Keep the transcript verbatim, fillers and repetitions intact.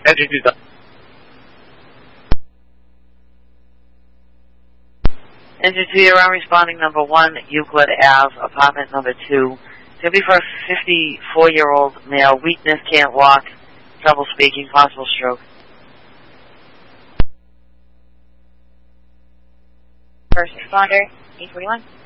Engine two thousand. Engine two, you're on responding number one, Euclid Ave, apartment number two. It's going to be for a fifty-four-year-old male. Weakness, can't walk, trouble speaking, possible stroke. First responder, eight forty-one.